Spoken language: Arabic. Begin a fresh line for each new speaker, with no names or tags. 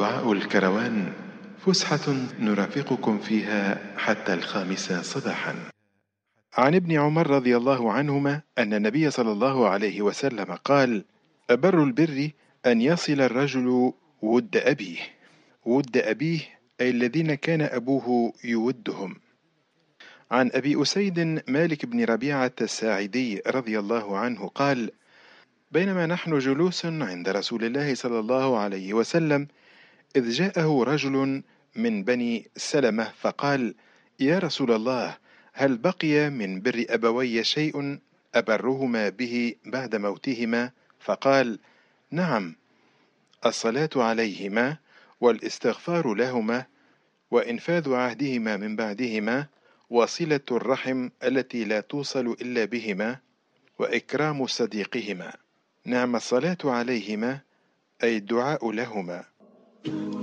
دعاء الكروان فسحة نرافقكم فيها حتى 5 صباحا. عن ابن عمر رضي الله عنهما أن النبي صلى الله عليه وسلم قال: أبر البر أن يصل الرجل ود أبيه. ود أبيه أي الذين كان أبوه يودهم. عن أبي أسيد مالك بن ربيعة الساعدي رضي الله عنه قال: بينما نحن جلوس عند رسول الله صلى الله عليه وسلم إذ جاءه رجل من بني سلمة فقال: يا رسول الله، هل بقي من بر أبوي شيء أبرهما به بعد موتهما؟ فقال: نعم، الصلاة عليهما والاستغفار لهما وإنفاذ عهدهما من بعدهما وصلة الرحم التي لا توصل إلا بهما وإكرام صديقهما. نعم الصلاة عليهما أي الدعاء لهما.